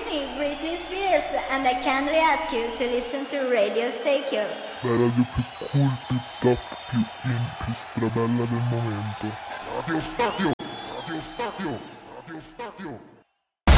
me, Britney Spears, and I kindly ask you to listen to Radio Stereo. La radio più cool, più top, più in, più strabella del momento. Radio Stereo! Radio Stereo! Radio Stereo!